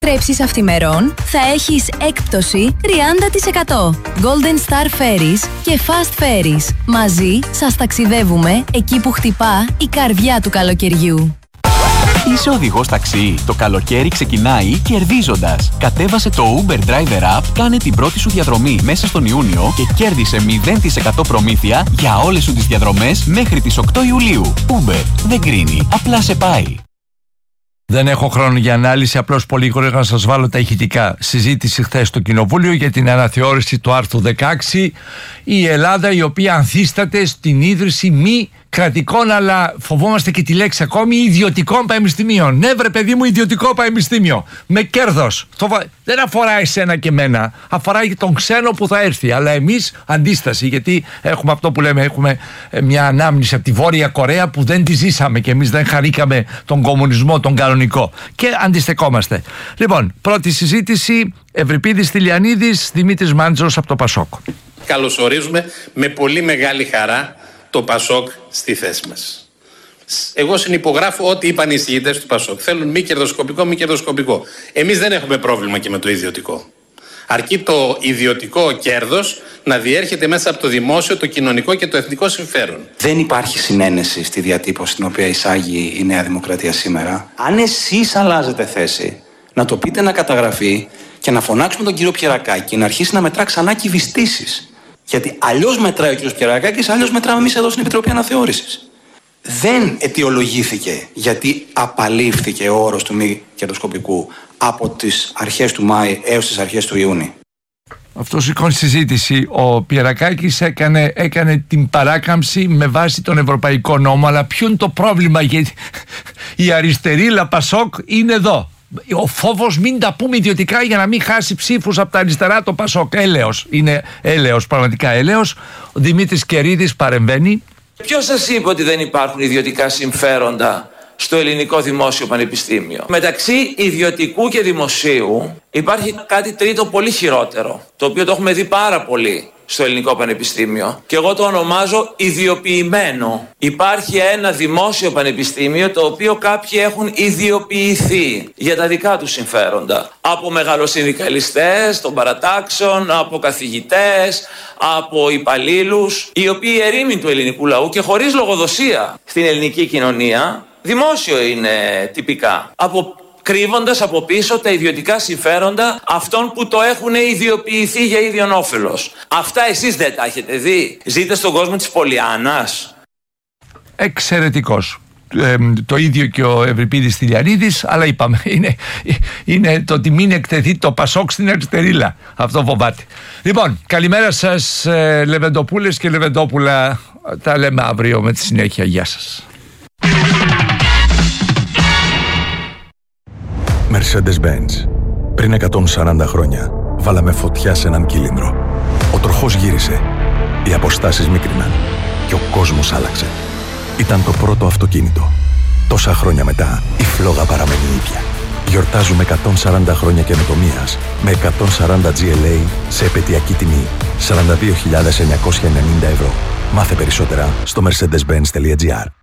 Τρέψεις αυθημερών, θα έχεις έκπτωση 30%. Golden Star Ferries και Fast Ferries. Μαζί σας ταξιδεύουμε εκεί που χτυπά η καρδιά του καλοκαιριού. Είσαι οδηγός ταξί. Το καλοκαίρι ξεκινάει κερδίζοντας. Κατέβασε το Uber Driver App, κάνε την πρώτη σου διαδρομή μέσα στον Ιούνιο και κέρδισε 0% προμήθεια για όλες σου τις διαδρομές μέχρι τις 8 Ιουλίου. Uber δεν κρίνει, απλά σε πάει. Δεν έχω χρόνο για ανάλυση, απλώς πολύ γρήγορα να σας βάλω τα ηχητικά. Συζήτηση χθες στο Κοινοβούλιο για την αναθεώρηση του άρθρου 16. Η Ελλάδα, η οποία ανθίσταται στην ίδρυση μη κρατικών, αλλά φοβόμαστε και τη λέξη ακόμη, ιδιωτικών πανεπιστημίων. Ναι, βρε παιδί μου, ιδιωτικό πανεπιστήμιο. Με κέρδος. Δεν αφορά εσένα και εμένα. Αφορά και τον ξένο που θα έρθει. Αλλά εμείς αντίσταση, γιατί έχουμε αυτό που λέμε, έχουμε μια ανάμνηση από τη Βόρεια Κορέα που δεν τη ζήσαμε και εμείς δεν χαρήκαμε τον κομμουνισμό, τον κανονικό. Και αντιστεκόμαστε. Λοιπόν, πρώτη συζήτηση. Ευρυπίδης Τηλιανίδης, Δημήτρης Μάντζος από το Πασόκ. Καλωσορίζουμε με πολύ μεγάλη χαρά το Πασόκ στη θέση μας. Εγώ συνυπογράφω ό,τι είπαν οι εισηγητές του Πασόκ. Θέλουν μη κερδοσκοπικό. Εμείς δεν έχουμε πρόβλημα και με το ιδιωτικό. Αρκεί το ιδιωτικό κέρδος να διέρχεται μέσα από το δημόσιο, το κοινωνικό και το εθνικό συμφέρον. Δεν υπάρχει συνένεση στη διατύπωση την οποία εισάγει η Νέα Δημοκρατία σήμερα. Αν εσείς αλλάζετε θέση, να το πείτε να καταγραφεί και να φωνάξουμε τον κύριο Πιερακάκη να αρχίσει να μετρά ξανά κυβιστήσεις. Γιατί αλλιώς μετράει ο κ. Πιερακάκης, αλλιώς μετράμε εμείς εδώ στην Επιτροπή Αναθεώρησης. Δεν αιτιολογήθηκε γιατί απαλήφθηκε ο όρος του μη κερδοσκοπικού από τις αρχές του Μάη έως τις αρχές του Ιούνιου. Αυτό σηκώνει συζήτηση. Ο Πιερακάκης έκανε την παράκαμψη με βάση τον Ευρωπαϊκό Νόμο, αλλά ποιο είναι το πρόβλημα? Γιατί η αριστερή Πασόκ είναι εδώ. Ο φόβος μην τα πούμε ιδιωτικά για να μην χάσει ψήφους από τα αριστερά το Πασόκ. Έλεος, είναι έλεος, πραγματικά έλεος. Ο Δημήτρης Κερίδης παρεμβαίνει. Ποιος σας είπε ότι δεν υπάρχουν ιδιωτικά συμφέροντα στο ελληνικό δημόσιο πανεπιστήμιο? Μεταξύ ιδιωτικού και δημοσίου υπάρχει κάτι τρίτο πολύ χειρότερο, το οποίο το έχουμε δει πάρα πολύ στο ελληνικό πανεπιστήμιο και εγώ το ονομάζω ιδιοποιημένο. Υπάρχει ένα δημόσιο πανεπιστήμιο το οποίο κάποιοι έχουν ιδιοποιηθεί για τα δικά τους συμφέροντα. Από μεγαλοσυνδικαλιστές των παρατάξεων, από καθηγητές, από υπαλλήλους, οι οποίοι ερήμην του ελληνικού λαού και χωρίς λογοδοσία στην ελληνική κοινωνία, δημόσιο είναι τυπικά, κρύβοντας από πίσω τα ιδιωτικά συμφέροντα αυτών που το έχουν ιδιοποιηθεί για ίδιον όφελος. Αυτά εσείς δεν τα έχετε δει? Ζείτε στον κόσμο της Πολιάννας. Εξαιρετικός. Το ίδιο και ο Ευρυπίδης Τηλιανίδης, αλλά είπαμε, είναι το ότι μην εκτεθεί το Πασόκ στην αριστερίλα. Αυτό φοβάται. Λοιπόν, καλημέρα σας Λεβεντοπούλες και Λεβεντόπουλα. Τα λέμε αύριο με τη συνέχεια. Γεια σας. Mercedes-Benz. Πριν 140 χρόνια βάλαμε φωτιά σε έναν κύλινδρο. Ο τροχός γύρισε, οι αποστάσεις μίκριναν και ο κόσμος άλλαξε. Ήταν το πρώτο αυτοκίνητο. Τόσα χρόνια μετά η φλόγα παραμένει ίδια. Γιορτάζουμε 140 χρόνια καινοτομίας με 140 GLA σε επαιτειακή τιμή 42.990 ευρώ. Μάθε περισσότερα στο mercedes-benz.gr.